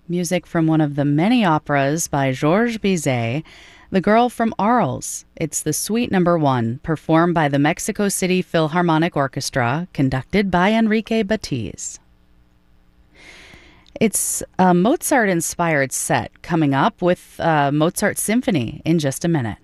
Music from one of the many operas by Georges Bizet, The Girl from Arles. It's the Suite Number 1, performed by the Mexico City Philharmonic Orchestra, conducted by Enrique Batiz. It's a Mozart-inspired set coming up with Mozart Symphony in just a minute.